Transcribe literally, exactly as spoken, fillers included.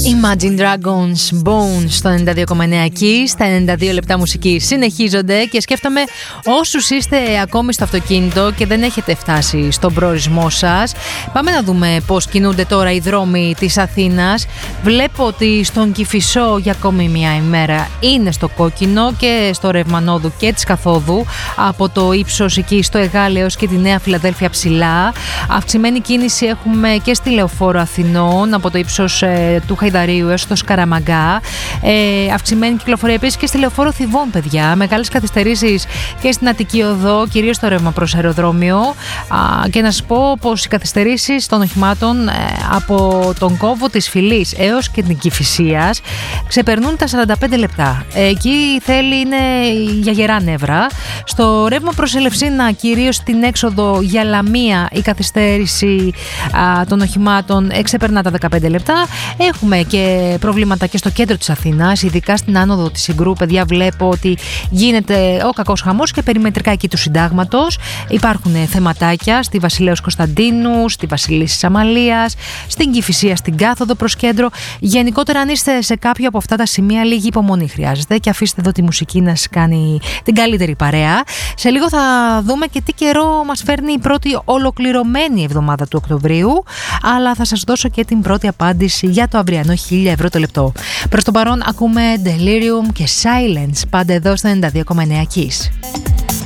Imagine Dragons, Bones στο ενενήντα δύο κόμμα εννέα Kiss. Στα ενενήντα δύο λεπτά μουσική συνεχίζονται και σκέφτομαι όσους είστε ακόμη στο αυτοκίνητο και δεν έχετε φτάσει στον προορισμό σας. Πάμε να δούμε πώς κινούνται τώρα οι δρόμοι της Αθήνας. Βλέπω ότι στον Κηφισό για ακόμη μια ημέρα είναι στο κόκκινο και στο Ρευμανόδου και της Καθόδου, από το ύψος εκεί στο Εγάλεος και τη Νέα Φιλαδέλφια ψηλά. Αυξημένη κίνηση έχουμε και στη Λεωφόρο Αθηνών, από το ύψος ε, του Χαϊδαρίου έως το Σκαραμαγκά. Ε, αυξημένη κυκλοφορία επίσης και στη Λεωφόρο Θηβών, παιδιά. Μεγάλες καθυστερήσεις και στην Αττική Οδό, κυρίως στο ρεύμα προς αεροδρόμιο. Α, και να σας πω πως οι καθυστερήσεις των οχημάτων ε, από τον κόμβο της Φυλής έως και την Κηφισίας ξεπερνούν τα σαράντα πέντε λεπτά. Εκεί θέλει είναι για γερά νεύρα. Στο ρεύμα προς Ελευσίνα, κυρίως στην έξοδο για Λαμία, η καθυστέρηση α, των οχημάτων ξεπερνά τα δεκαπέντε λεπτά. Έχουμε και προβλήματα και στο κέντρο της Αθήνας, ειδικά στην άνοδο της Συγκρού. Παιδιά, βλέπω ότι γίνεται ο κακός χαμός και περιμετρικά εκεί του Συντάγματος. Υπάρχουν θεματάκια στη Βασιλέως Κωνσταντίνου, στη Βασιλίσσης Αμαλίας, στην Κηφισία, στην κάθοδο προς κέντρο. Γενικότερα, αν είστε σε κάποιο από αυτά τα σημεία, λίγη υπομονή χρειάζεται και αφήστε εδώ τη μουσική να σας κάνει την καλύτερη παρέα. Σε λίγο θα δούμε και τι καιρό μας φέρνει η πρώτη ολοκληρωμένη εβδομάδα του Οκτωβρίου, αλλά θα σας δώσω και την πρώτη απάντηση για το αυριανό χίλια ευρώ το λεπτό. Προς το παρόν ακούμε Delirium και Silence, πάντα εδώ στο ενενήντα δύο κόμμα εννέα Kiss.